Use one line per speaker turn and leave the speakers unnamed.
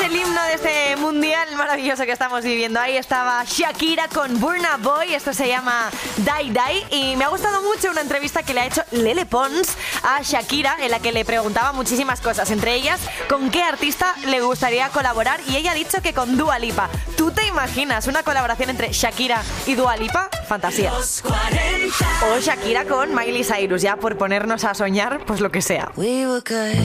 el himno de este mundial maravilloso que estamos viviendo. Ahí estaba Shakira con Burna Boy. Esto se llama Die Die. Y me ha gustado mucho una entrevista que le ha hecho Lele Pons a Shakira, en la que le preguntaba muchísimas cosas, entre ellas con qué artista le gustaría colaborar, y ella ha dicho que con Dua Lipa. ¿Tú te imaginas una colaboración entre Shakira y Dua Lipa? Fantasía. O Shakira con Miley Cyrus, ya por ponernos a soñar, pues lo que sea.